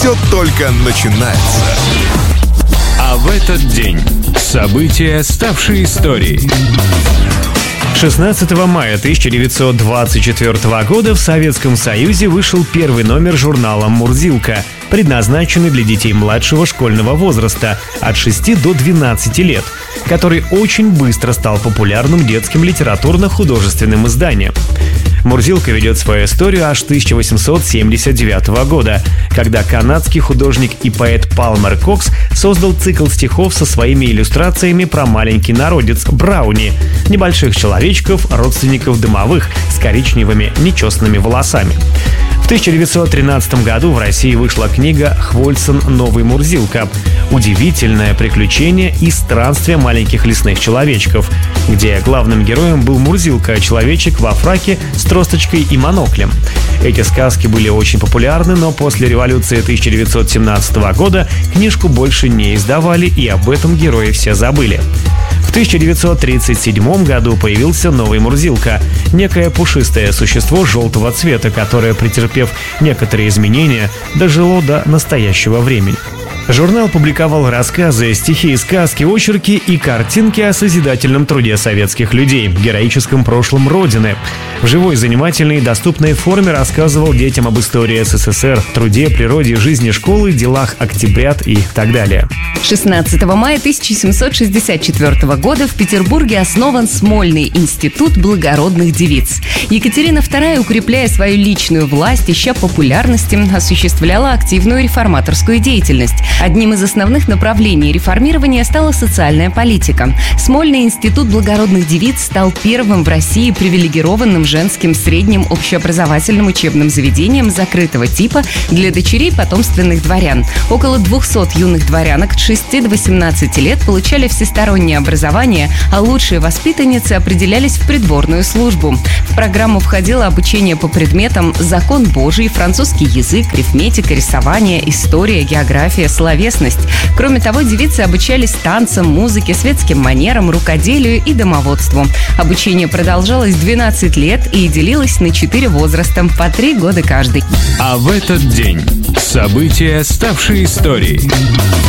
все только начинается. А в этот день события, ставшие историей. 16 мая 1924 года в Советском Союзе вышел первый номер журнала «Мурзилка», предназначенный для детей младшего школьного возраста от 6 до 12 лет, который очень быстро стал популярным детским литературно-художественным изданием. «Мурзилка» ведет свою историю аж 1879 года, когда канадский художник и поэт Палмер Кокс создал цикл стихов со своими иллюстрациями про маленький народец Брауни, небольших человечков, родственников домовых, с коричневыми нечесанными волосами. В 1913 году в России вышла книга Хвольсон «Новый Мурзилка. Удивительное приключение и странствие маленьких лесных человечков», где главным героем был Мурзилка, человечек во фраке с тросточкой и моноклем. Эти сказки были очень популярны, но после революции 1917 года книжку больше не издавали, и об этом герои все забыли. В 1937 году появился новый Мурзилка, некое пушистое существо желтого цвета, которое, претерпев некоторые изменения, дожило до настоящего времени. Журнал публиковал рассказы, стихи, сказки, очерки и картинки о созидательном труде советских людей, героическом прошлом Родины. В живой, занимательной и доступной форме рассказывал детям об истории СССР, труде, природе, жизни школы, делах октябрят и так далее. 16 мая 1764 года в Петербурге основан Смольный институт благородных девиц. Екатерина II, укрепляя свою личную власть, ища популярности, осуществляла активную реформаторскую деятельность. Одним из основных направлений реформирования стала социальная политика. Смольный институт благородных девиц стал первым в России привилегированным женским средним общеобразовательным учебным заведением закрытого типа для дочерей потомственных дворян. Около 200 юных дворянок от 6 до 18 лет получали всестороннее образование, а лучшие воспитанницы определялись в придворную службу. В программу входило обучение по предметам «Закон Божий», французский язык, арифметика, рисование, история, география, словесность. Кроме того, девицы обучались танцам, музыке, светским манерам, рукоделию и домоводству. Обучение продолжалось 12 лет и делилось на 4 возраста, по 3 года каждый. А в этот день события, ставшие историей.